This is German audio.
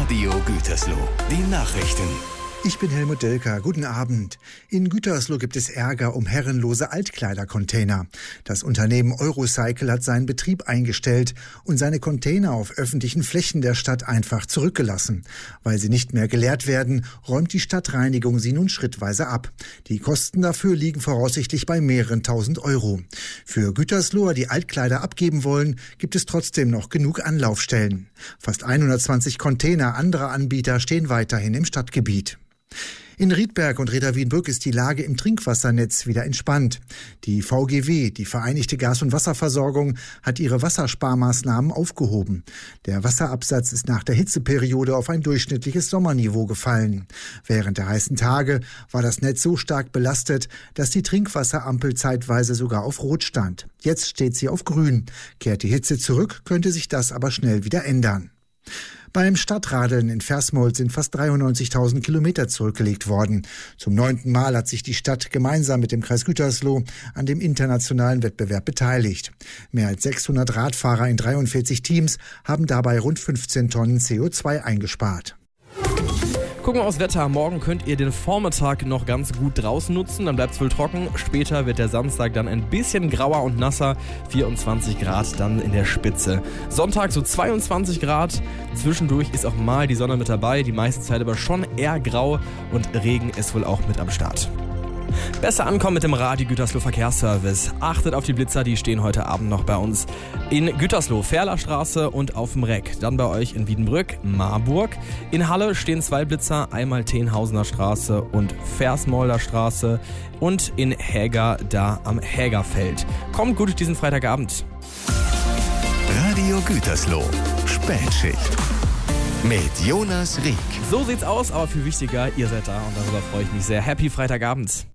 Radio Gütersloh, die Nachrichten. Ich bin Helmut Delker. Guten Abend. In Gütersloh gibt es Ärger um herrenlose Altkleidercontainer. Das Unternehmen Eurocycle hat seinen Betrieb eingestellt und seine Container auf öffentlichen Flächen der Stadt einfach zurückgelassen. Weil sie nicht mehr geleert werden, räumt die Stadtreinigung sie nun schrittweise ab. Die Kosten dafür liegen voraussichtlich bei mehreren tausend Euro. Für Gütersloher, die Altkleider abgeben wollen, gibt es trotzdem noch genug Anlaufstellen. Fast 120 Container anderer Anbieter stehen weiterhin im Stadtgebiet. In Riedberg und Reda Wiedenbrück ist die Lage im Trinkwassernetz wieder entspannt. Die VGW, die Vereinigte Gas- und Wasserversorgung, hat ihre Wassersparmaßnahmen aufgehoben. Der Wasserabsatz ist nach der Hitzeperiode auf ein durchschnittliches Sommerniveau gefallen. Während der heißen Tage war das Netz so stark belastet, dass die Trinkwasserampel zeitweise sogar auf Rot stand. Jetzt steht sie auf Grün. Kehrt die Hitze zurück, könnte sich das aber schnell wieder ändern. Beim Stadtradeln in Versmold sind fast 93.000 Kilometer zurückgelegt worden. Zum 9. Mal hat sich die Stadt gemeinsam mit dem Kreis Gütersloh an dem internationalen Wettbewerb beteiligt. Mehr als 600 Radfahrer in 43 Teams haben dabei rund 15 Tonnen CO2 eingespart. Gucken wir aufs Wetter. Morgen könnt ihr den Vormittag noch ganz gut draußen nutzen. Dann bleibt es wohl trocken. Später wird der Samstag dann ein bisschen grauer und nasser. 24 Grad dann in der Spitze. Sonntag so 22 Grad. Zwischendurch ist auch mal die Sonne mit dabei. Die meiste Zeit aber schon eher grau. Und Regen ist wohl auch mit am Start. Besser ankommen mit dem Radio Gütersloh Verkehrsservice. Achtet auf die Blitzer, die stehen heute Abend noch bei uns. In Gütersloh, Ferlerstraße und auf dem Reck. Dann bei euch in Wiedenbrück, Marburg. In Halle stehen 2 Blitzer, einmal Tenhausener Straße und Versmolder Straße. Und in Häger, da am Hägerfeld. Kommt gut durch diesen Freitagabend. Radio Gütersloh, Spätschicht. Mit Jonas Rieck. So sieht's aus, aber viel wichtiger, ihr seid da und darüber freue ich mich sehr. Happy Freitagabend.